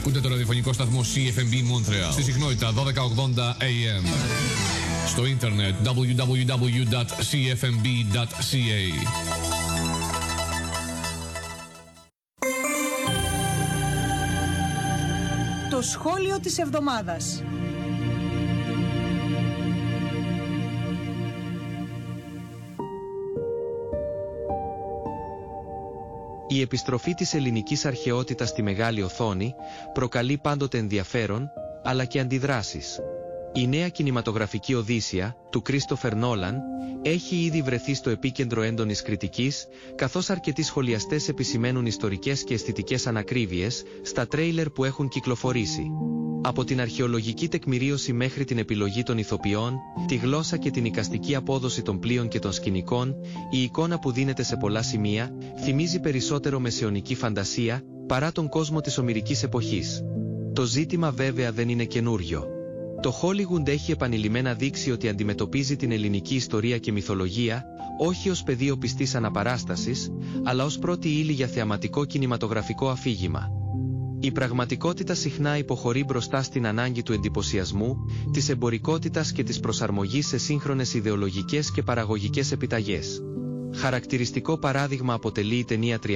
Ακούτε το ραδιοφωνικό σταθμό CFMB Montreal στη συχνότητα 1280 AM. Στο ίντερνετ www.cfmb.ca. Το σχόλιο της εβδομάδας. Η επιστροφή της ελληνικής αρχαιότητας στη μεγάλη οθόνη προκαλεί πάντοτε ενδιαφέρον, αλλά και αντιδράσεις. Η νέα κινηματογραφική Οδύσσεια, του Κρίστοφερ Νόλαν, έχει ήδη βρεθεί στο επίκεντρο έντονης κριτικής, καθώς αρκετοί σχολιαστές επισημαίνουν ιστορικές και αισθητικές ανακρίβειες στα τρέιλερ που έχουν κυκλοφορήσει. Από την αρχαιολογική τεκμηρίωση μέχρι την επιλογή των ηθοποιών, τη γλώσσα και την εικαστική απόδοση των πλοίων και των σκηνικών, η εικόνα που δίνεται σε πολλά σημεία θυμίζει περισσότερο μεσαιωνική φαντασία παρά τον κόσμο της ομηρικής εποχής. Το ζήτημα βέβαια δεν είναι καινούριο. Το Hollywood έχει επανειλημμένα δείξει ότι αντιμετωπίζει την ελληνική ιστορία και μυθολογία όχι ως πεδίο πιστής αναπαράστασης, αλλά ως πρώτη ύλη για θεαματικό κινηματογραφικό αφήγημα. Η πραγματικότητα συχνά υποχωρεί μπροστά στην ανάγκη του εντυπωσιασμού, της εμπορικότητας και της προσαρμογής σε σύγχρονες ιδεολογικές και παραγωγικές επιταγές. Χαρακτηριστικό παράδειγμα αποτελεί η ταινία 300,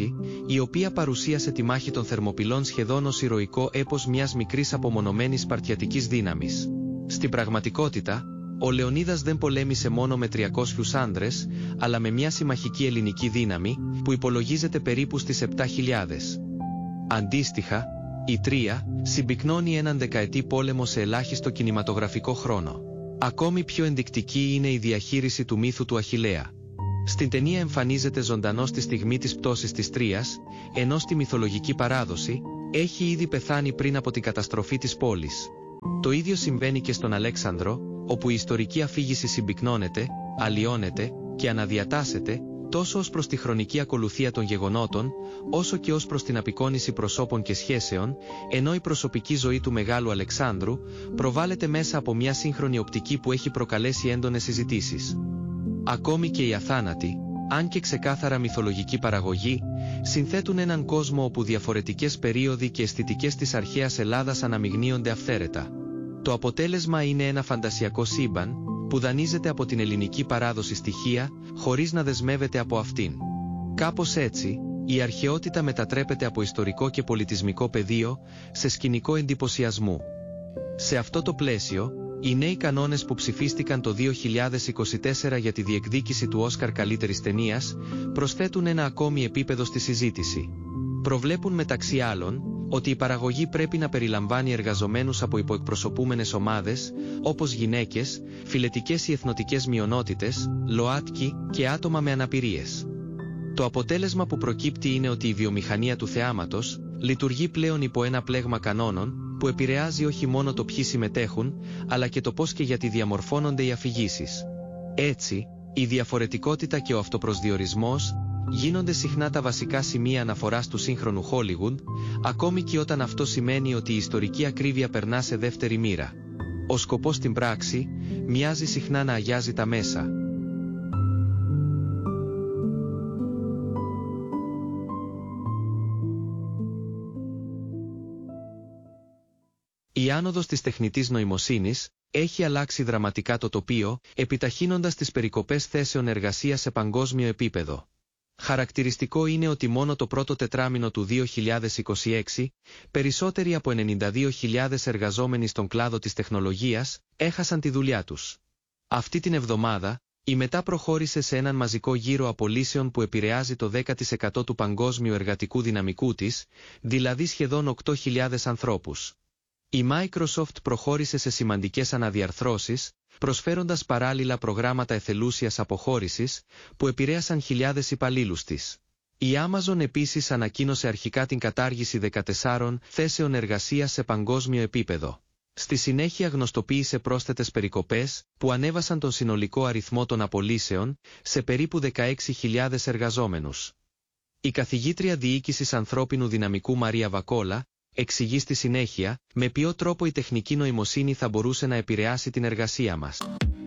η οποία παρουσίασε τη μάχη των Θερμοπυλών σχεδόν ως ηρωικό έπος μιας μικρής απομονωμένης σπαρτιατικής δύναμης. Στην πραγματικότητα, ο Λεωνίδας δεν πολέμησε μόνο με 300 άνδρες, αλλά με μια συμμαχική ελληνική δύναμη, που υπολογίζεται περίπου στις 7.000. Αντίστοιχα, η Τρία συμπυκνώνει έναν δεκαετή πόλεμο σε ελάχιστο κινηματογραφικό χρόνο. Ακόμη πιο ενδεικτική είναι η διαχείριση του μύθου του Αχιλλέα. Στην ταινία εμφανίζεται ζωντανός στη στιγμή της πτώσης της Τρίας, ενώ στη μυθολογική παράδοση έχει ήδη πεθάνει πριν από την καταστροφή της πόλης. Το ίδιο συμβαίνει και στον Αλέξανδρο, όπου η ιστορική αφήγηση συμπυκνώνεται, αλλοιώνεται και αναδιατάσσεται, τόσο ως προς τη χρονική ακολουθία των γεγονότων, όσο και ως προς την απεικόνιση προσώπων και σχέσεων, ενώ η προσωπική ζωή του Μεγάλου Αλεξάνδρου προβάλλεται μέσα από μια σύγχρονη οπτική που έχει προκαλέσει έντονες συζητήσεις. Ακόμη και οι αθάνατοι, αν και ξεκάθαρα μυθολογική παραγωγή, συνθέτουν έναν κόσμο όπου διαφορετικές περίοδοι και αισθητικές της αρχαίας Ελλάδας αναμειγνύονται αυθαίρετα. Το αποτέλεσμα είναι ένα φαντασιακό σύμπαν, που δανείζεται από την ελληνική παράδοση στοιχεία, χωρίς να δεσμεύεται από αυτήν. Κάπως έτσι, η αρχαιότητα μετατρέπεται από ιστορικό και πολιτισμικό πεδίο, σε σκηνικό εντυπωσιασμού. Σε αυτό το πλαίσιο, οι νέοι κανόνες που ψηφίστηκαν το 2024 για τη διεκδίκηση του Όσκαρ καλύτερης ταινίας, προσθέτουν ένα ακόμη επίπεδο στη συζήτηση. Προβλέπουν μεταξύ άλλων, ότι η παραγωγή πρέπει να περιλαμβάνει εργαζομένους από υποεκπροσωπούμενες ομάδες, όπως γυναίκες, φυλετικές ή εθνοτικές μειονότητες, ΛΟΑΤΚΙ και άτομα με αναπηρίες. Το αποτέλεσμα που προκύπτει είναι ότι η βιομηχανία του θεάματος λειτουργεί πλέον υπό ένα πλέγμα κανόνων, που επηρεάζει όχι μόνο το ποιοι συμμετέχουν, αλλά και το πώς και γιατί διαμορφώνονται οι αφηγήσεις. Έτσι, η διαφορετικότητα και ο αυτοπροσδιορισμός γίνονται συχνά τα βασικά σημεία αναφοράς του σύγχρονου Hollywood, ακόμη και όταν αυτό σημαίνει ότι η ιστορική ακρίβεια περνά σε δεύτερη μοίρα. Ο σκοπός στην πράξη μοιάζει συχνά να αγιάζει τα μέσα. Η άνοδος της τεχνητής νοημοσύνης έχει αλλάξει δραματικά το τοπίο, επιταχύνοντας τις περικοπές θέσεων εργασίας σε παγκόσμιο επίπεδο. Χαρακτηριστικό είναι ότι μόνο το πρώτο τετράμινο του 2026, περισσότεροι από 92.000 εργαζόμενοι στον κλάδο της τεχνολογίας έχασαν τη δουλειά τους. Αυτή την εβδομάδα, η Meta προχώρησε σε έναν μαζικό γύρο απολύσεων που επηρεάζει το 10% του παγκόσμιου εργατικού δυναμικού της, δηλαδή σχεδόν 8.000 ανθρώπους. Η Microsoft προχώρησε σε σημαντικές αναδιαρθρώσεις, προσφέροντας παράλληλα προγράμματα εθελούσιας αποχώρησης, που επηρέασαν χιλιάδες υπαλλήλους της. Η Amazon επίσης ανακοίνωσε αρχικά την κατάργηση 14 θέσεων εργασίας σε παγκόσμιο επίπεδο. Στη συνέχεια γνωστοποίησε πρόσθετες περικοπές, που ανέβασαν τον συνολικό αριθμό των απολύσεων σε περίπου 16.000 εργαζόμενους. Η καθηγήτρια διοίκησης ανθρώπινου δυναμικού Μαρία Βακόλα εξηγεί στη συνέχεια με ποιο τρόπο η τεχνική νοημοσύνη θα μπορούσε να επηρεάσει την εργασία μας.